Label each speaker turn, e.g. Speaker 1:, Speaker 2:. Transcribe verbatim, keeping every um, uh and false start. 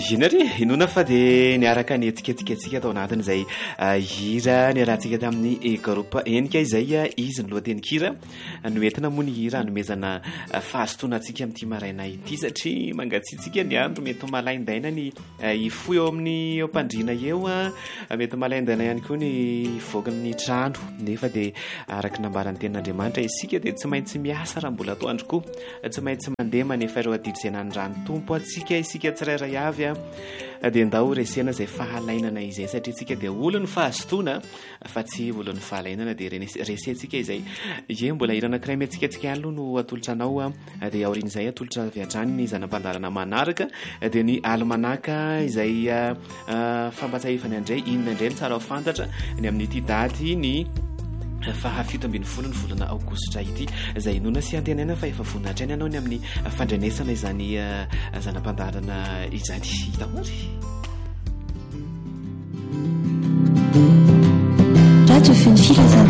Speaker 1: inary inona fa dia niaraka ny etsiketsiketsika atao anatiny izay hira ny rahantsika tamin'ny groupe enika izay izy ny lohatenikira noentina moa ny hira hanomezana fahasotoana antsika amin'ity maraina ity satria mangatsiatsika ny andro mety malaindaina ny ifoy eo amin'ny mpandriana eo a mety malaindaina ihany koa ny voakin'ny trano nefa dia araka nambarany tenin'Andriamanitra isika dia tsy maintsy miasa raha mbola atoandro koa tsy maintsy mandeha manefa ireo adidy izay nandrano tompo atsika isika tsirairay avy a dia ndao resena izay fahalainana izay satria tsika dia olony fahasotoana fa tsy olony fahalainana dia resentsika izay ye mbola hira anankiray mihetsiketsika ihany aloha no atolotra anao a dia aorian'izay atolotra avy hatrany ny zanam-pandarana manaraka dia ny almanaka izay fampatsahifany andray inona indray ny tsara ho fantatra ny amin'ity daty ny fahafito ambin'ny folo ny volana aogositra ity izay inona sy antenaina fa efa voninahitra any ianao ny amin'ny fandrenesana izany zanam-pandarana izany hitahory
Speaker 2: Radio Fun Filazana